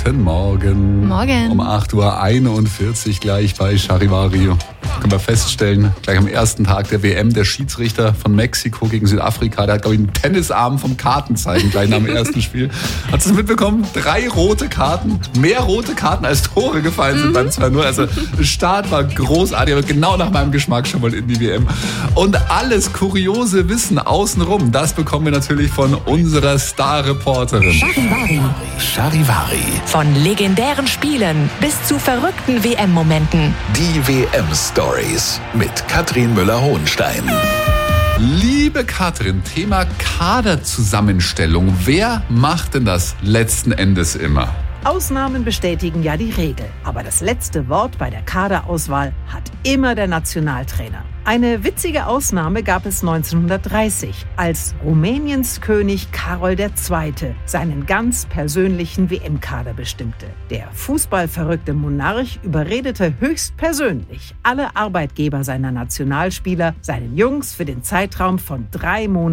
Guten Morgen. Morgen. Um 8.41 Uhr gleich bei Charivari. Können wir feststellen, gleich am ersten Tag der WM, der Schiedsrichter von Mexiko gegen Südafrika, der hat, glaube ich, einen Tennisarm vom Kartenzeichen gleich nach dem ersten Spiel. Hat es mitbekommen? 3 rote Karten, mehr rote Karten als Tore gefallen sind beim 2-0. Also der Start war großartig, aber genau nach meinem Geschmack schon mal in die WM. Und alles kuriose Wissen außenrum, das bekommen wir natürlich von unserer Star-Reporterin. Charivari. Von legendären Spielen bis zu verrückten WM-Momenten. Die WM-Stories mit Katrin Müller-Hohenstein. Liebe Katrin, Thema Kaderzusammenstellung. Wer macht denn das letzten Endes immer? Ausnahmen bestätigen ja die Regel. Aber das letzte Wort bei der Kaderauswahl hat immer der Nationaltrainer. Eine witzige Ausnahme gab es 1930, als Rumäniens König Karol II. Seinen ganz persönlichen WM-Kader bestimmte. Der fußballverrückte Monarch überredete höchstpersönlich alle Arbeitgeber seiner Nationalspieler, seinen Jungs für den Zeitraum von 3 Monaten